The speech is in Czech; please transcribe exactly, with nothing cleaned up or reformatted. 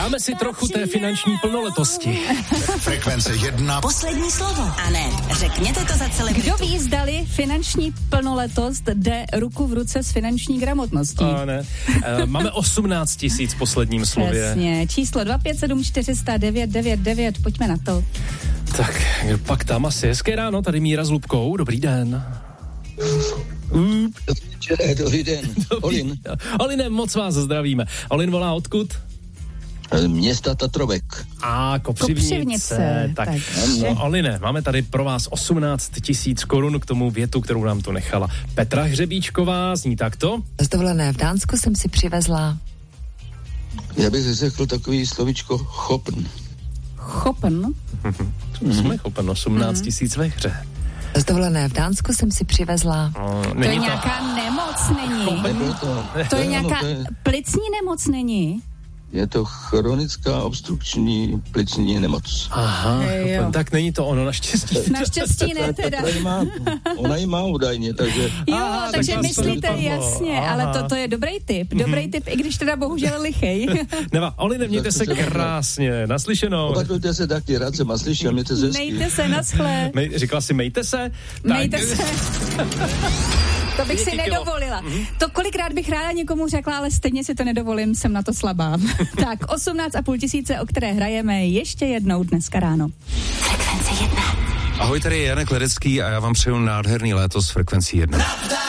Dáme si trochu té finanční plnoletosti. Frekvence jedna. Poslední slovo. A ne, řekněte to za celebritu. Kdo ví, zdali finanční plnoletost jde ruku v ruce s finanční gramotností? A ne. E, máme osmnáct tisíc v posledním slově. Přesně. Číslo dva pět sedm čtyři nula nula devět devět devět. Pojďme na to. Tak, pak tam asi. Hezké ráno, tady Míra s Lubkou. Dobrý den. Mm. Dobrý, dobrý den. Olin. Olinem, moc vás zdravíme. Olin volá odkud? Města Tatrovek. A Kopřivnice. Kopřivnice. Tak, tak. no, Oline, máme tady pro vás osmnáct tisíc korun k tomu větu, kterou nám tu nechala Petra Hřebíčková. Zní takto? Z dovolené v Dánsku jsem si přivezla... Já bych řekl takový slovíčko chopn. Chopn? To jsme chopen, osmnáct tisíc ve hře. Z dovolené v Dánsku jsem si přivezla... No, to je nějaká nemoc, není? To, to je nějaká plicní nemoc, není? Je to chronická obstrukční plicní nemoc. Aha, chopen, tak není to ono, naštěstí. Naštěstí ne teda. Má, ona ji má údajně, takže... Jo, Aha, takže tak myslíte, jasně, aha. ale to, to je dobrý tip, dobrý tip, i když teda bohužel lichej. Neva, Oline, mějte se krásně, naslyšenou. Opatrujte se taky, rád jsem a slyšel, mějte se hezky. Mějte se, naschle. Mej, říkala jsi, mejte se? Mějte tak. se. To bych si nedovolila. To kolikrát bych ráda někomu řekla, ale stejně si to nedovolím, jsem na to slabá. Tak, osmnáct a půl tisíce, o které hrajeme ještě jednou dneska ráno. Frekvence jedna. Ahoj, tady je Janek Ledecký a já vám přeju nádherný léto s Frekvencí jedna.